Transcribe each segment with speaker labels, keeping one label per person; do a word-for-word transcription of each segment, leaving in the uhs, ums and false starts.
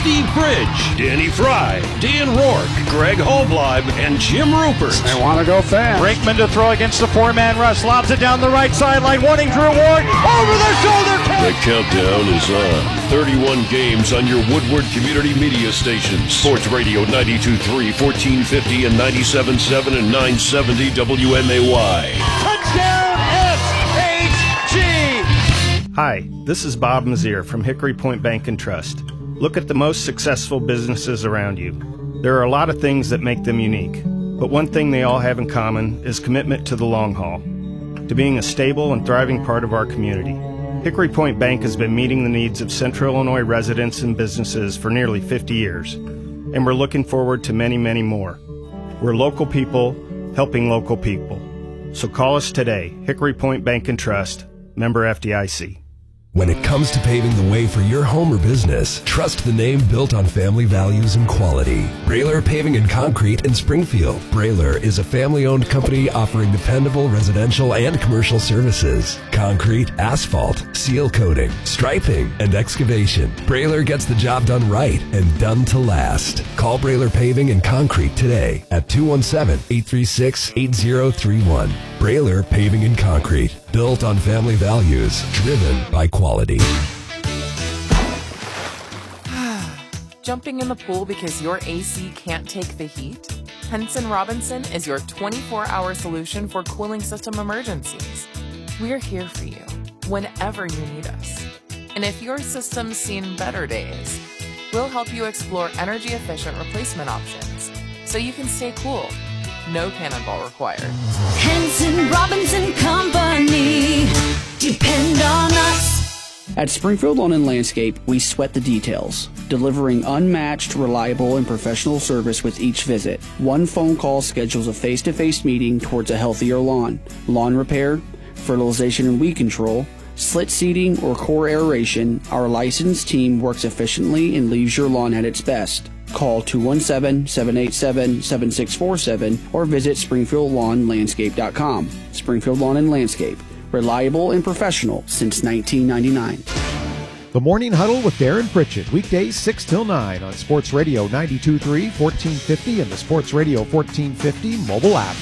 Speaker 1: Steve Bridge, Danny Fry, Dan Rourke, Greg Holbleib, and Jim Rupert.
Speaker 2: They want to go fast.
Speaker 3: Brinkman to throw against the four-man rush. Lobs it down the right sideline. Wanting Drew Ward. Over the shoulder catch.
Speaker 1: The countdown is on. thirty-one games on your Woodward Community Media stations. Sports Radio ninety-two point three, fourteen fifty, and ninety-seven point seven and nine seventy W M A Y.
Speaker 3: Touchdown S H G!
Speaker 4: Hi, this is Bob Mazier from Hickory Point Bank and Trust. Look at the most successful businesses around you. There are a lot of things that make them unique, but one thing they all have in common is commitment to the long haul, to being a stable and thriving part of our community. Hickory Point Bank has been meeting the needs of Central Illinois residents and businesses for nearly fifty years, and we're looking forward to many, many more. We're local people helping local people. So call us today, Hickory Point Bank and Trust, member F D I C.
Speaker 5: When it comes to paving the way for your home or business, trust the name built on family values and quality. Brayler Paving and Concrete in Springfield. Brayler is a family-owned company offering dependable residential and commercial services. Concrete, asphalt, seal coating, striping, and excavation. Brayler gets the job done right and done to last. Call Brayler Paving and Concrete today at two one seven, eight three six, eight zero three one. Brayler Paving and Concrete. Built on family values, driven by quality.
Speaker 6: Jumping in the pool because your A C can't take the heat? Henson Robinson is your twenty-four hour solution for cooling system emergencies. We're here for you whenever you need us. And if your system's seen better days, we'll help you explore energy-efficient replacement options so you can stay cool. No cannonball required.
Speaker 7: Henson Robinson Company. Depend on us.
Speaker 8: At Springfield Lawn and Landscape, we sweat the details, delivering unmatched, reliable, and professional service with each visit. One phone call schedules a face-to-face meeting towards a healthier lawn. Lawn repair, fertilization and weed control, slit seeding, or core aeration, our licensed team works efficiently and leaves your lawn at its best. Call two one seven, seven eight seven, seven six four seven or visit springfield lawn landscape dot com. Springfield Lawn and Landscape, reliable and professional since nineteen ninety-nine.
Speaker 9: The Morning Huddle with Darren Pritchett, weekdays six till nine on Sports Radio ninety-two point three, fourteen fifty and the Sports Radio fourteen fifty mobile app.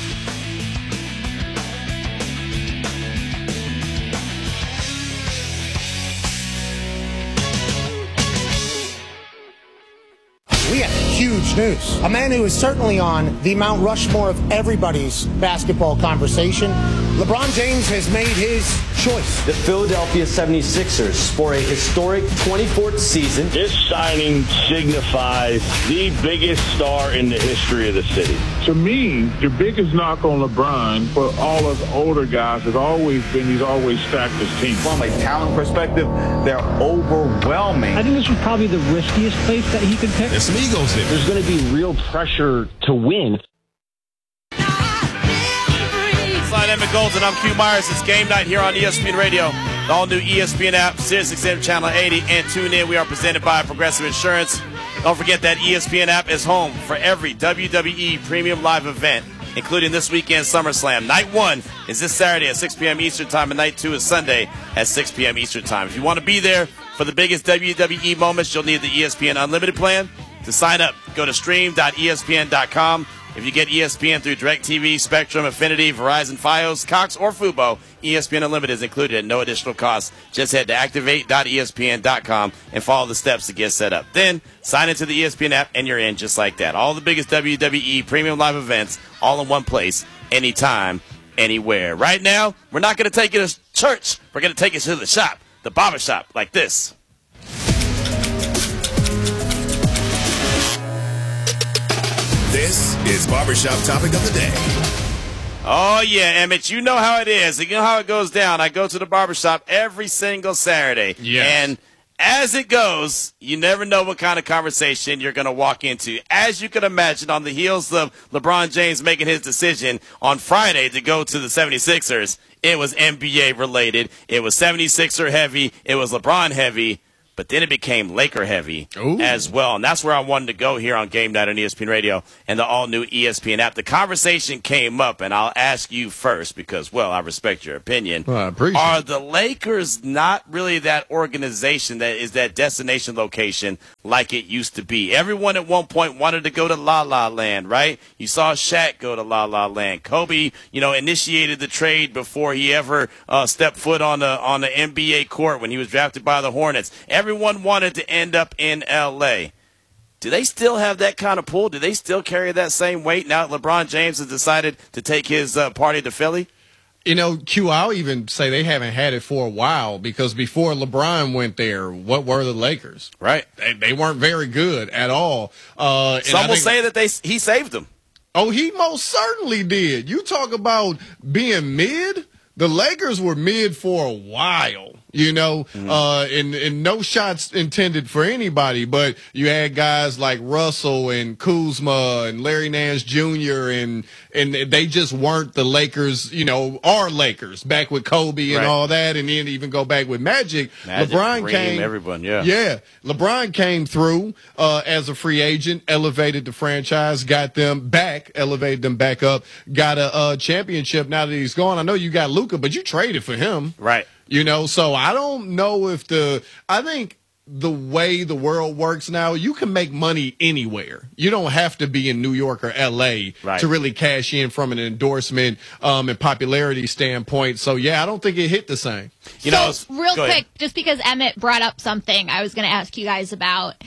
Speaker 10: We have huge news. A man who is certainly on the Mount Rushmore of everybody's basketball conversation. LeBron James has made his choice.
Speaker 11: The Philadelphia seventy-sixers for a historic twenty-fourth season.
Speaker 12: This signing signifies the biggest star in the history of the city.
Speaker 13: To me, the biggest knock on LeBron for all of the older guys has always been he's always stacked his team.
Speaker 14: From a talent perspective, they're overwhelming.
Speaker 15: I think this was probably the riskiest place that he could pick.
Speaker 16: There's some egos there.
Speaker 17: There's going to be real pressure to win.
Speaker 18: Slide Emmett Golden, I'm Q Myers. It's game night here on E S P N Radio. The all-new E S P N app, SiriusXM Channel eighty, and tune in. We are presented by Progressive Insurance. Don't forget that E S P N app is home for every W W E Premium Live event, including this weekend's SummerSlam. Night one is this Saturday at six p.m. Eastern Time, and night two is Sunday at six p.m. Eastern Time. If you want to be there for the biggest W W E moments, you'll need the E S P N Unlimited plan. To sign up, go to stream dot E S P N dot com. If you get E S P N through DirecTV, Spectrum, Affinity, Verizon, Fios, Cox, or Fubo, E S P N Unlimited is included at no additional cost. Just head to activate dot E S P N dot com and follow the steps to get set up. Then, sign into the E S P N app, and you're in just like that. All the biggest W W E premium live events, all in one place, anytime, anywhere. Right now, we're not going to take you to church. We're going to take you to the shop, the barber shop, like this.
Speaker 16: This is Barbershop Topic of the Day.
Speaker 18: Oh, yeah, Emmett, you know how it is. You know how it goes down. I go to the barbershop every single Saturday.
Speaker 19: Yes.
Speaker 18: And as it goes, you never know what kind of conversation you're going to walk into. As you can imagine, on the heels of LeBron James making his decision on Friday to go to the seventy-sixers, it was N B A related. It was seventy-sixer heavy. It was LeBron heavy. but then it became Laker heavy Ooh. as well. And that's where I wanted to go here on Game Night on E S P N Radio and the all-new E S P N app. The conversation came up, and I'll ask you first because, well, I respect your opinion.
Speaker 2: Well, I appreciate
Speaker 18: Are
Speaker 2: it.
Speaker 18: the Lakers not really that organization that is that destination location like it used to be? Everyone at one point wanted to go to La La Land, right? You saw Shaq go to La La Land. Kobe, you know, initiated the trade before he ever uh, stepped foot on the on the N B A court when he was drafted by the Hornets. Everyone wanted to end up in L A. Do they still have that kind of pull? Do they still carry that same weight now that LeBron James has decided to take his uh, party to Philly?
Speaker 2: You know, Q, I'll even say they haven't had it for a while because before LeBron went there, what were the Lakers?
Speaker 18: Right.
Speaker 2: They, they weren't very good at all. Uh,
Speaker 18: Some will
Speaker 2: think,
Speaker 18: say that they he saved them.
Speaker 2: Oh, he most certainly did. You talk about being mid. The Lakers were mid for a while. You know, mm-hmm. uh, and, and no shots intended for anybody, but you had guys like Russell and Kuzma and Larry Nance Junior and and they just weren't the Lakers, you know, our Lakers back with Kobe and
Speaker 18: right.
Speaker 2: all that, and then even go back with Magic.
Speaker 18: Magic
Speaker 2: LeBron
Speaker 18: Kareem,
Speaker 2: came,
Speaker 18: everyone, yeah,
Speaker 2: yeah. LeBron came through uh, as a free agent, elevated the franchise, got them back, elevated them back up, got a uh, championship. Now that he's gone, I know you got Luka, but you traded for him,
Speaker 18: right?
Speaker 2: You know, so I don't know if the – I think the way the world works now, you can make money anywhere. You don't have to be in New York or L A
Speaker 18: right.
Speaker 2: to really cash in from an endorsement um, and popularity standpoint. So, yeah, I don't think it hit the same.
Speaker 18: You
Speaker 19: so,
Speaker 18: know,
Speaker 19: real quick, just because Emmett brought up something I was going to ask you guys about.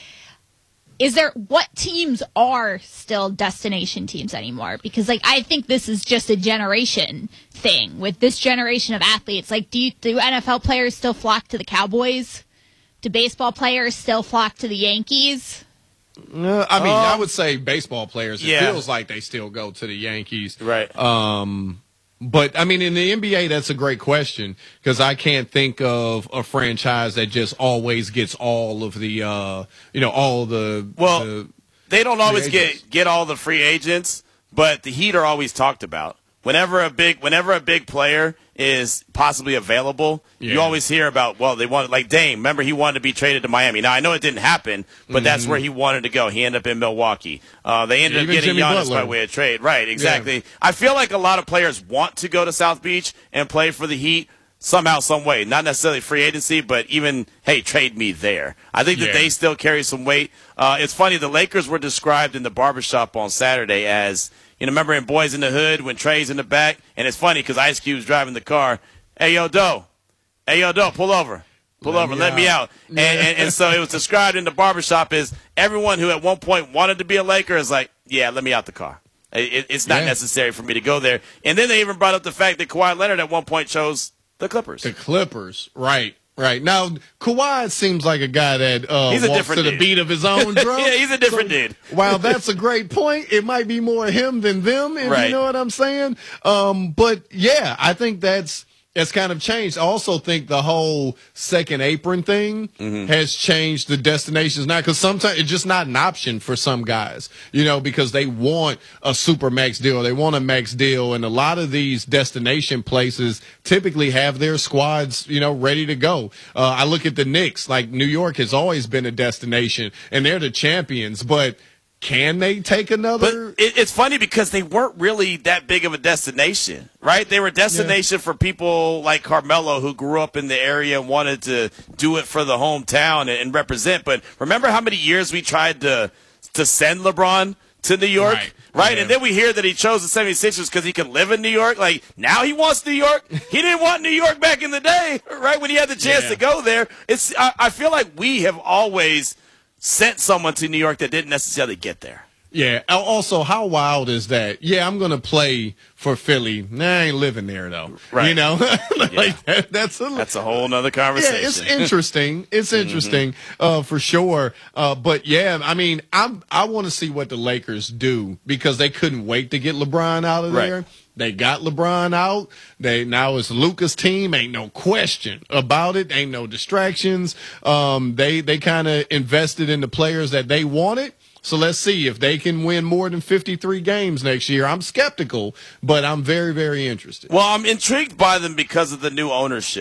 Speaker 19: Is there what teams are still destination teams anymore? Because like I think this is just a generation thing with this generation of athletes. Like, do you, do N F L players still flock to the Cowboys? Do baseball players still flock to the Yankees?
Speaker 2: Uh, I mean,
Speaker 18: um,
Speaker 2: I would say baseball players. It
Speaker 18: yeah.
Speaker 2: feels like they still go to the Yankees,
Speaker 18: right?
Speaker 2: Um, But, I mean, in the N B A, that's a great question because I can't think of a franchise that just always gets all of the, uh, you know, all the.
Speaker 18: Well,
Speaker 2: the
Speaker 18: they don't always get, get all the free agents, but the Heat are always talked about. Whenever a big whenever a big player is possibly available, yeah. you always hear about, well, they wanted, like Dame. Remember, he wanted to be traded to Miami. Now, I know it didn't happen, but mm-hmm. that's where he wanted to go. He ended up in Milwaukee. Uh, they ended
Speaker 2: Even
Speaker 18: up getting
Speaker 2: Jimmy
Speaker 18: Giannis
Speaker 2: Butler.
Speaker 18: by way of trade. Right, exactly.
Speaker 2: Yeah.
Speaker 18: I feel like a lot of players want to go to South Beach and play for the Heat somehow, some way. Not necessarily free agency, but even, hey, trade me there. I think that
Speaker 2: Yeah.
Speaker 18: they still carry some weight. Uh, it's funny, the Lakers were described in the barbershop on Saturday as, you know, remember in Boys in the Hood when Trey's in the back? And it's funny because Ice Cube's driving the car. Hey, yo, Doe. Hey, yo, Doe, pull over. Pull
Speaker 2: Let
Speaker 18: over.
Speaker 2: me
Speaker 18: Let
Speaker 2: out.
Speaker 18: me out. And, and, and so it was described in the barbershop as everyone who at one point wanted to be a Laker is like, yeah, let me out the car. It, it's not
Speaker 2: Yeah.
Speaker 18: necessary for me to go there. And then they even brought up the fact that Kawhi Leonard at one point chose the Clippers.
Speaker 2: The Clippers, right. Right. Now, Kawhi seems like a guy that uh,
Speaker 18: He's a
Speaker 2: walks
Speaker 18: different
Speaker 2: to the
Speaker 18: dude.
Speaker 2: beat of his own drum.
Speaker 18: Yeah, he's a different
Speaker 2: So,
Speaker 18: dude.
Speaker 2: While that's a great point, it might be more him than them, if
Speaker 18: Right.
Speaker 2: you know what I'm saying. Um, but, yeah, I think that's that's kind of changed. I also think the whole second apron thing
Speaker 18: Mm-hmm.
Speaker 2: has changed the destinations now because sometimes it's just not an option for some guys, you know, because they want a super max deal. They want a max deal. And a lot of these destination places typically have their squads, you know, ready to go. Uh, I look at the Knicks, like New York has always been a destination and they're the champions, but can they take another?
Speaker 18: But it, it's funny because they weren't really that big of a destination, right? They were a destination yeah. for people like Carmelo who grew up in the area and wanted to do it for the hometown and, and represent. But remember how many years we tried to to send LeBron to New York,
Speaker 2: right?
Speaker 18: right?
Speaker 2: Yeah.
Speaker 18: And then we hear that he chose the seventy-sixers because he can live in New York. Like, now he wants New York. He didn't want New York back in the day, right, when he had the chance
Speaker 2: Yeah.
Speaker 18: to go there. It's I, I feel like we have always sent someone to New York that didn't necessarily get there.
Speaker 2: Yeah. Also, how wild is that? Yeah, I'm going to play for Philly. Nah, I ain't living there, though.
Speaker 18: Right.
Speaker 2: You know? like
Speaker 18: Yeah.
Speaker 2: that, that's a
Speaker 18: That's a whole nother conversation.
Speaker 2: Yeah, it's interesting. It's interesting uh, for sure. Uh, but yeah, I mean, I'm I want to see what the Lakers do because they couldn't wait to get LeBron out of
Speaker 18: Right.
Speaker 2: there. They got LeBron out. They now it's Luka's team. Ain't no question about it. Ain't no distractions. Um, they they kind of invested in the players that they wanted. So let's see if they can win more than fifty-three games next year. I'm skeptical, but I'm very, very interested.
Speaker 18: Well, I'm intrigued by them because of the new ownership,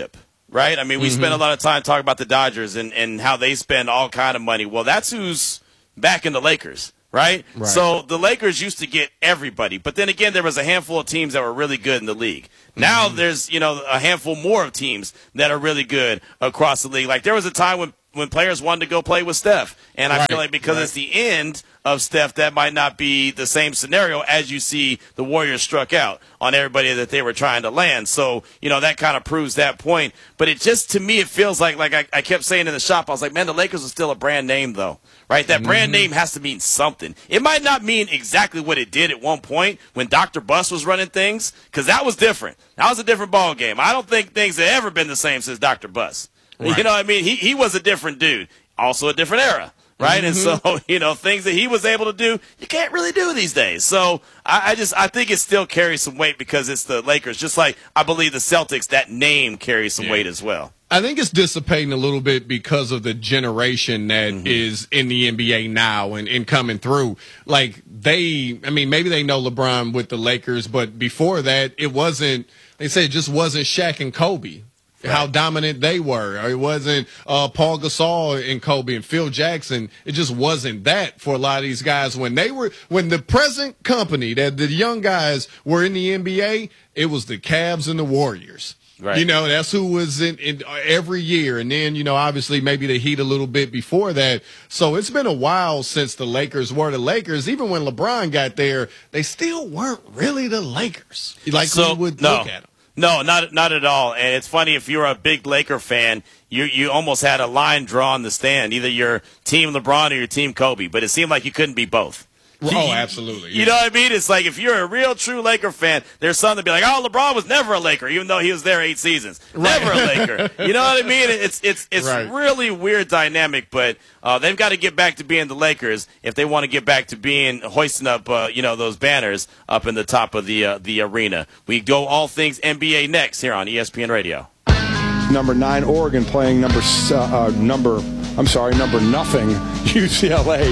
Speaker 18: right? I mean, we
Speaker 2: Mm-hmm.
Speaker 18: spend a lot of time talking about the Dodgers and, and how they spend all kind of money. Well, that's who's backing the Lakers, right?
Speaker 2: Right.
Speaker 18: So the Lakers used to get everybody. But then again, there was a handful of teams that were really good in the league. Now there's, you know, a handful more of teams that are really good across the league. Like there was a time when, when players wanted to go play with Steph. And I
Speaker 2: Right.
Speaker 18: feel like because
Speaker 2: Right.
Speaker 18: it's the end of Steph, that might not be the same scenario as you see the Warriors struck out on everybody that they were trying to land. So, you know, that kind of proves that point. But it just, to me, it feels like, like I, I kept saying in the shop, I was like, man, the Lakers are still a brand name, though, right? That brand name has to mean something. It might not mean exactly what it did at one point when Doctor Buss was running things, because that was different. That was a different ball game. I don't think things have ever been the same since Doctor Buss.
Speaker 2: Right.
Speaker 18: You know what I mean? He, he was a different dude. Also a different era. Right. And so, you know, things that he was able to do, you can't really do these days. So I, I just, I think it still carries some weight because it's the Lakers, just like I believe the Celtics, that name carries some
Speaker 2: Yeah.
Speaker 18: weight as well.
Speaker 2: I think it's dissipating a little bit because of the generation that
Speaker 18: Mm-hmm.
Speaker 2: is in the N B A now and, and coming through. Like they, I mean, maybe they know LeBron with the Lakers, but before that, it wasn't, they say it just wasn't Shaq and Kobe. How dominant they were. It wasn't uh, Paul Gasol and Kobe and Phil Jackson. It just wasn't that for a lot of these guys. When they were, when the present company, that the young guys were in the N B A, it was the Cavs and the Warriors.
Speaker 18: Right.
Speaker 2: You know, that's who was in, in every year. And then, you know, obviously maybe the Heat a little bit before that. So it's been a while since the Lakers were the Lakers. Even when LeBron got there, they still weren't really the Lakers. Like
Speaker 18: So,
Speaker 2: we would
Speaker 18: no.
Speaker 2: look at them.
Speaker 18: No, not not at all. And it's funny, if you're a big Laker fan, you you almost had a line drawn in the stand. Either you're Team LeBron or you're Team Kobe. But it seemed like you couldn't be both.
Speaker 2: Oh, absolutely.
Speaker 18: You know what I mean? It's like if you're a real true Laker fan, there's some that be like, oh, LeBron was never a Laker, even though he was there eight seasons. Never a Laker. You know what I mean? It's it's it's
Speaker 2: Right.
Speaker 18: really weird dynamic, but uh, they've got to get back to being the Lakers if they want to get back to being hoisting up, uh, you know, those banners up in the top of the uh, the arena. We go all things N B A next here on E S P N Radio.
Speaker 20: Number nine, Oregon playing number uh, number. I'm sorry, number nothing, U C L A.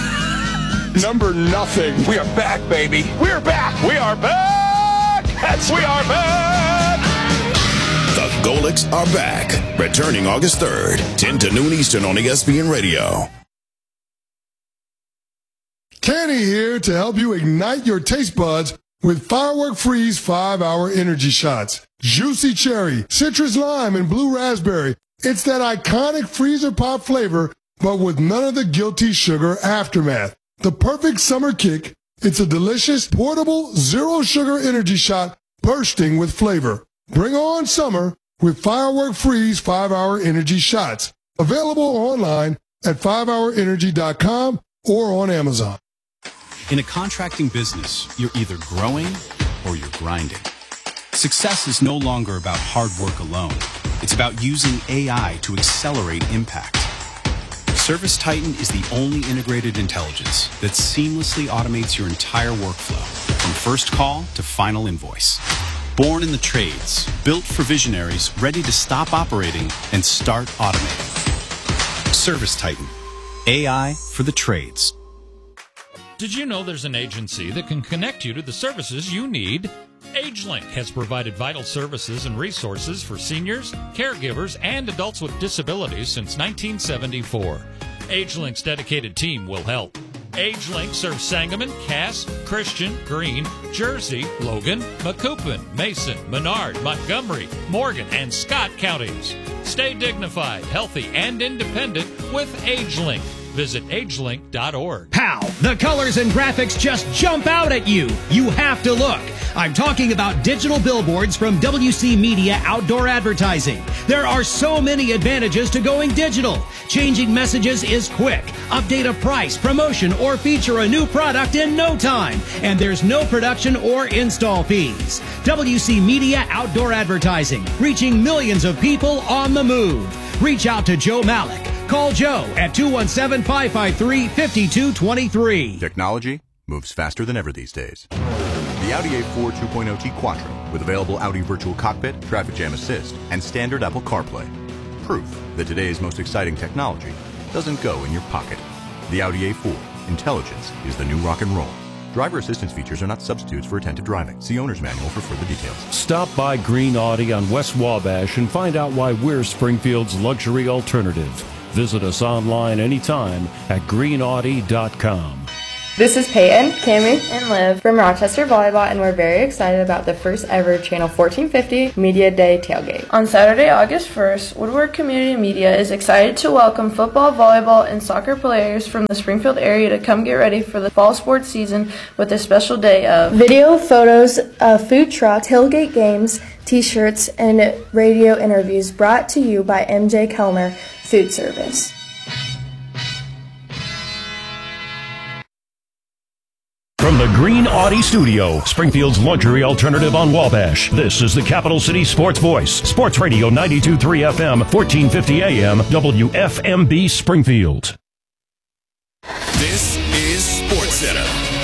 Speaker 20: Number nothing.
Speaker 16: We are back, baby.
Speaker 20: We're back. We are back. That's we are back.
Speaker 16: The Golics are back. Returning August third, ten to noon Eastern on E S P N Radio.
Speaker 21: Kenny here to help you ignite your taste buds with Firework Freeze five hour energy shots. Juicy cherry, citrus lime, and blue raspberry. It's that iconic freezer pop flavor, but with none of the guilty sugar aftermath. The perfect summer kick. It's a delicious, portable, zero-sugar energy shot bursting with flavor. Bring on summer with Firework Freeze five hour energy shots. Available online at five hour energy dot com or on Amazon.
Speaker 22: In a contracting business, you're either growing or you're grinding. Success is no longer about hard work alone. It's about using A I to accelerate impact. Service Titan is the only integrated intelligence that seamlessly automates your entire workflow, from first call to final invoice. Born in the trades, built for visionaries ready to stop operating and start automating. Service Titan, A I for the trades.
Speaker 23: Did you know there's an agency that can connect you to the services you need? AgeLink has provided vital services and resources for seniors, caregivers, and adults with disabilities since nineteen seventy-four. AgeLink's dedicated team will help. AgeLink serves Sangamon, Cass, Christian, Greene, Jersey, Logan, Macoupin, Mason, Menard, Montgomery, Morgan, and Scott counties. Stay dignified, healthy, and independent with AgeLink. Visit agelink dot org.
Speaker 24: How? The colors and graphics just jump out at you. You have to look. I'm talking about digital billboards from W C Media Outdoor Advertising. There are so many advantages to going digital. Changing messages is quick. Update a price, promotion, or feature a new product in no time. And there's no production or install fees. W C Media Outdoor Advertising, reaching millions of people on the move. Reach out to Joe Malik. Call Joe at two one seven, five five three, five two two three.
Speaker 25: Technology moves faster than ever these days. The Audi A four two point oh T Quattro with available Audi Virtual Cockpit, Traffic Jam Assist, and standard Apple CarPlay. Proof that today's most exciting technology doesn't go in your pocket. The Audi A four. Intelligence is the new rock and roll. Driver assistance features are not substitutes for attentive driving. See owner's manual for further details.
Speaker 1: Stop by Green Audi on West Wabash and find out why we're Springfield's luxury alternative. Visit us online anytime at green audi dot com.
Speaker 3: This is Peyton, Cammie, and Liv from Rochester Volleyball, and we're very excited about the first ever Channel fourteen fifty Media Day tailgate.
Speaker 4: On Saturday, August first, Woodward Community Media is excited to welcome football, volleyball, and soccer players from the Springfield area to come get ready for the fall sports season with a special day of
Speaker 3: video, photos, a food truck, tailgate games, t-shirts, and radio interviews brought to you by M J Kellner Food Service.
Speaker 1: From the Green Audi Studio, Springfield's luxury alternative on Wabash, this is the Capital City Sports Voice, Sports Radio ninety-two point three F M, fourteen fifty A M, W F M B Springfield.
Speaker 16: This is SportsCenter.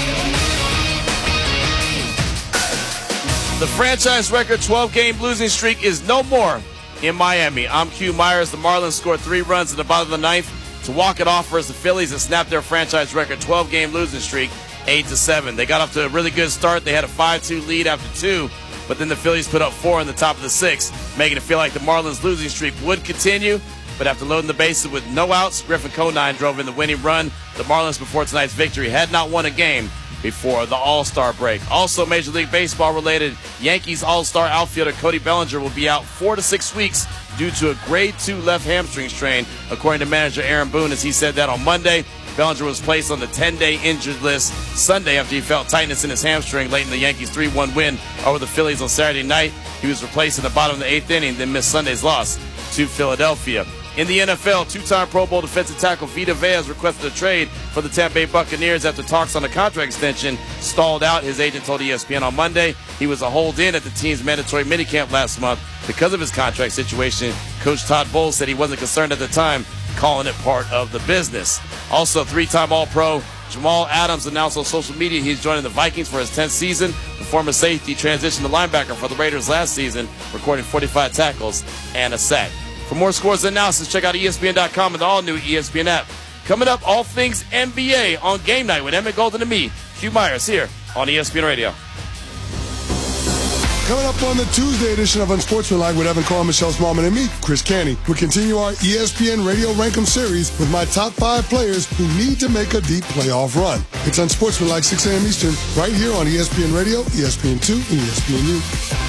Speaker 18: The franchise record twelve-game losing streak is no more in Miami. I'm Q Myers. The Marlins scored three runs in the bottom of the ninth to walk it off versus the Phillies and snap their franchise record twelve-game losing streak eight to seven. They got off to a really good start. They had a five two lead after two, but then the Phillies put up four in the top of the sixth, making it feel like the Marlins' losing streak would continue. But after loading the bases with no outs, Griffin Conine drove in the winning run. The Marlins, before tonight's victory, had not won a game before the All-Star break. Also, Major League Baseball related, Yankees All-Star outfielder Cody Bellinger will be out four to six weeks due to a grade two left hamstring strain, according to manager Aaron Boone, as he said that on Monday. Bellinger was placed on the ten-day injured list Sunday after he felt tightness in his hamstring late in the Yankees' three one win over the Phillies on Saturday night. He was replaced in the bottom of the eighth inning, then missed Sunday's loss to Philadelphia. In the N F L, two-time Pro Bowl defensive tackle Vita Vea has requested a trade for the Tampa Bay Buccaneers after talks on a contract extension stalled out. His agent told E S P N on Monday he was a hold-in at the team's mandatory minicamp last month because of his contract situation. Coach Todd Bowles said he wasn't concerned at the time, calling it part of the business. Also, three-time All-Pro Jamal Adams announced on social media he's joining the Vikings for his tenth season. The former safety transitioned to linebacker for the Raiders last season, recording forty-five tackles and a sack. For more scores and analysis, check out E S P N dot com and the all-new E S P N app. Coming up, all things N B A on Game Night with Emmett Golden and me, Q Myers, here on E S P N Radio.
Speaker 21: Coming up on the Tuesday edition of Unsportsmanlike with Evan Carr, Michelle Smallman, and me, Chris Canty, we continue our E S P N Radio Rankem series with my top five players who need to make a deep playoff run. It's Unsportsmanlike, six a.m. Eastern, right here on E S P N Radio, E S P N two, and E S P N U.